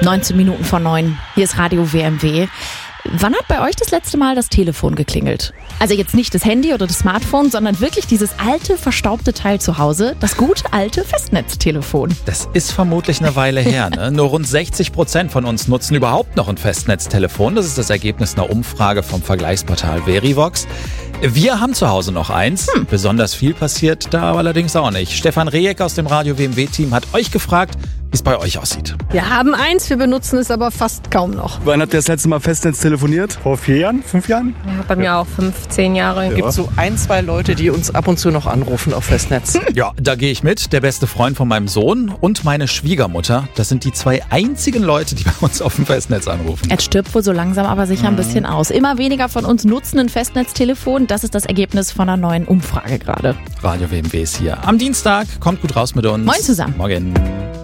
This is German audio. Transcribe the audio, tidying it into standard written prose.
19 Minuten vor 9. Hier ist Radio WMW. Wann hat bei euch das letzte Mal das Telefon geklingelt? Also jetzt nicht das Handy oder das Smartphone, sondern wirklich dieses alte, verstaubte Teil zu Hause, das gute alte Festnetztelefon. Das ist vermutlich eine Weile her, ne? Nur rund 60% von uns nutzen überhaupt noch ein Festnetztelefon. Das ist das Ergebnis einer Umfrage vom Vergleichsportal Verivox. Wir haben zu Hause noch eins. Besonders viel passiert da allerdings auch nicht. Stefan Rehek aus dem Radio WMW-Team hat euch gefragt, wie es bei euch aussieht. Wir haben eins, wir benutzen es aber fast kaum noch. Wann habt ihr das letzte Mal Festnetz telefoniert? Vor 4 Jahren, 5 Jahren? Ja, bei mir auch 15 Jahre. Es gibt so 1, 2 Leute, die uns ab und zu noch anrufen auf Festnetz. Ja, da gehe ich mit. Der beste Freund von meinem Sohn und meine Schwiegermutter. Das sind die 2 einzigen Leute, die bei uns auf dem Festnetz anrufen. Es stirbt wohl so langsam aber sicher ein bisschen aus. Immer weniger von uns nutzen ein Festnetztelefon. Das ist das Ergebnis von einer neuen Umfrage gerade. Radio WMW ist hier. Am Dienstag. Kommt gut raus mit uns. Moin zusammen. Morgen.